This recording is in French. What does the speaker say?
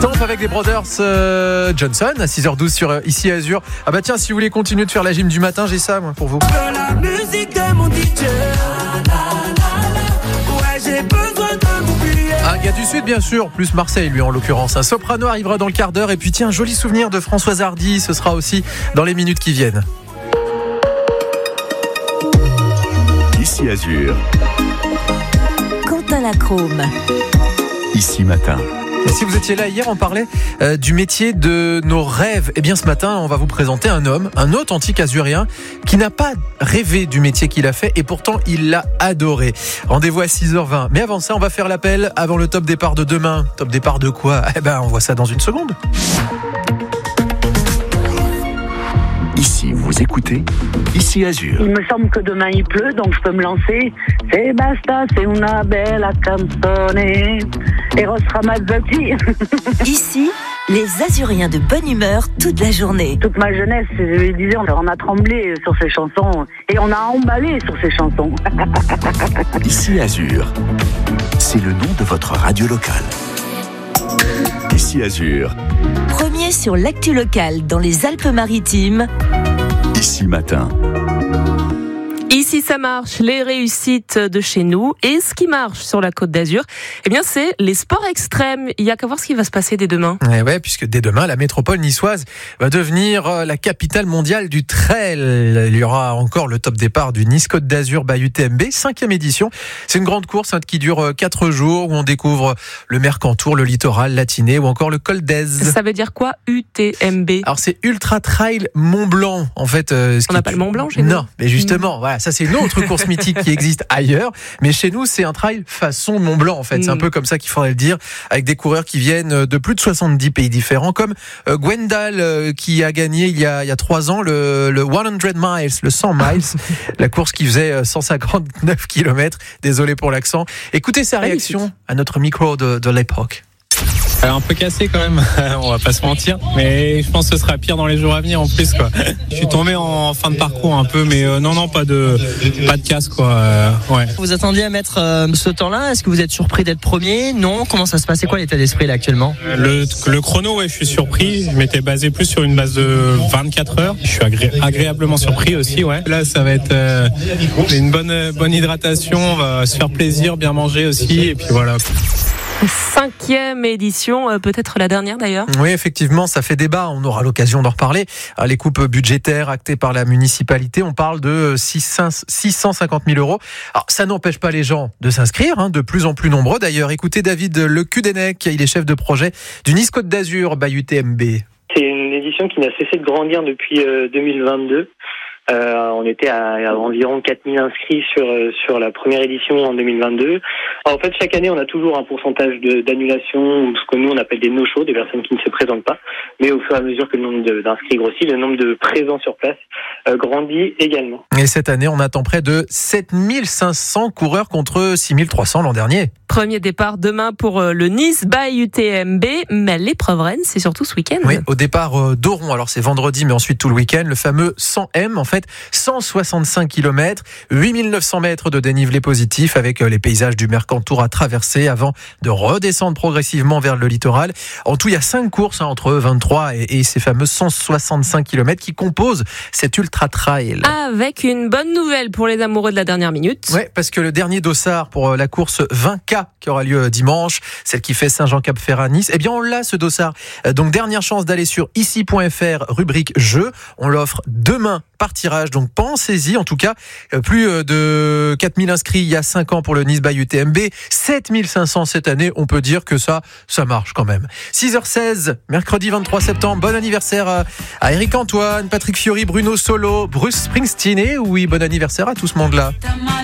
Temp avec les Brothers Johnson à 6h12 sur Ici Azur. Ah bah tiens, si vous voulez continuer de faire la gym du matin, j'ai ça moi pour vous. La musique de mon DJ. Ouais, j'ai besoin de m'oublier. Un gars du Sud bien sûr, plus Marseille lui en l'occurrence. Un soprano arrivera dans le quart d'heure et puis tiens, un joli souvenir de Françoise Hardy, ce sera aussi dans les minutes qui viennent. Ici Azur. Quentin Lacrome. Ici Matin. Et si vous étiez là hier, on parlait du métier de nos rêves. Eh bien ce matin, on va vous présenter un homme, un authentique azurien qui n'a pas rêvé du métier qu'il a fait et pourtant il l'a adoré. Rendez-vous à 6h20. Mais avant ça, on va faire l'appel avant le top départ de demain. Top départ de quoi ? Eh ben on voit ça dans une seconde. Ici, vous écoutez Ici Azur. Il me semble que demain il pleut, donc je peux me lancer. C'est basta, c'est una bella canzone. Eros Ramazzotti. Ici, les Azuriens de bonne humeur toute la journée. Toute ma jeunesse, je disais, on a tremblé sur ces chansons et on a emballé sur ces chansons. Ici Azur. C'est le nom de votre radio locale. Ici Azur. Premier sur l'actu locale dans les Alpes-Maritimes. Ici Matin. Ici, ça marche, les réussites de chez nous. Et ce qui marche sur la Côte d'Azur, eh bien, c'est les sports extrêmes. Il y a qu'à voir ce qui va se passer dès demain. Et ouais, puisque dès demain, la métropole niçoise va devenir la capitale mondiale du trail. Il y aura encore le top départ du Nice Côte d'Azur by UTMB, 5e édition. C'est une grande course qui dure 4 jours où on découvre le Mercantour, le littoral, l'Atiné ou encore le Col d'Èze. Ça veut dire quoi, UTMB ? Alors, c'est Ultra Trail Mont Blanc. En fait, on n'a pas le Mont Blanc chez nous ? Non, mais justement, voilà. Ça, c'est une autre course mythique qui existe ailleurs. Mais chez nous, c'est un trail façon Mont Blanc, en fait. C'est un peu comme ça qu'il faudrait le dire, avec des coureurs qui viennent de plus de 70 pays différents, comme Gwendal, qui a gagné il y a 3 ans le 100 miles, le 100 miles, la course qui faisait 159 km. Désolé pour l'accent. Écoutez sa réaction à notre micro de l'époque. Un peu cassé quand même, on va pas se mentir, mais je pense que ce sera pire dans les jours à venir en plus quoi. Je suis tombé en fin de parcours un peu, mais non pas de casse quoi. Ouais. Vous attendiez à mettre ce temps-là, est-ce que vous êtes surpris d'être premier ? Non, comment ça se passe ? C'est quoi l'état d'esprit là actuellement ? Le chrono, ouais, je suis surpris. Je m'étais basé plus sur une base de 24 heures. Je suis agréablement surpris aussi, ouais. Là, ça va être une bonne hydratation, on va se faire plaisir, bien manger aussi, et puis voilà. 5e édition, peut-être la dernière d'ailleurs. Oui, effectivement, ça fait débat. On aura l'occasion d'en reparler. Les coupes budgétaires actées par la municipalité, on parle de 650 000 euros. Alors, ça n'empêche pas les gens de s'inscrire, de plus en plus nombreux. D'ailleurs, écoutez David Lecudennec, il est chef de projet du Nice Côte d'Azur by UTMB. C'est une édition qui n'a cessé de grandir depuis 2022. On était à environ 4000 inscrits sur la première édition en 2022. Alors, en fait, chaque année, on a toujours un pourcentage d'annulation, ce que nous on appelle des no-shows, des personnes qui ne se présentent pas. Mais au fur et à mesure que le nombre d'inscrits grossit, le nombre de présents sur place grandit également. Et cette année, on attend près de 7500 coureurs contre 6300 l'an dernier. Premier départ demain pour le Nice by UTMB, mais l'épreuve reine, c'est surtout ce week-end. Oui, au départ d'Oron, alors c'est vendredi, mais ensuite tout le week-end, le fameux 100M, en fait, 165 km, 8900 mètres de dénivelé positif avec les paysages du Mercantour à traverser avant de redescendre progressivement vers le littoral. En tout, il y a 5 courses entre 23 et ces fameux 165 km qui composent cet ultra trail. Avec une bonne nouvelle pour les amoureux de la dernière minute. Oui, parce que le dernier dossard pour la course 20K qui aura lieu dimanche, celle qui fait Saint-Jean-Cap-Ferrat-Nice, eh bien on l'a ce dossard. Donc dernière chance d'aller sur ici.fr, rubrique jeu. On l'offre demain par tirage, donc pensez-y. En tout cas, plus de 4000 inscrits il y a 5 ans pour le Nice by UTMB, 7500 cette année, on peut dire que ça marche quand même. 6h16, mercredi 23 septembre, bon anniversaire à Eric Antoine, Patrick Fiori, Bruno Solo, Bruce Springsteen, et oui, bon anniversaire à tout ce monde-là.